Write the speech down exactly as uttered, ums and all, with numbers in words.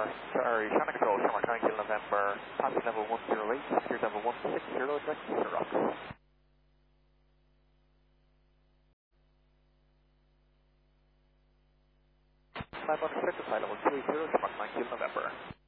sorry, Shannon Control, Shamrock nine Kilo November, passing level one zero eight, here's level one six zero, direct to Rock. five on second flight level two eight zero, Shamrock nine Kilo November.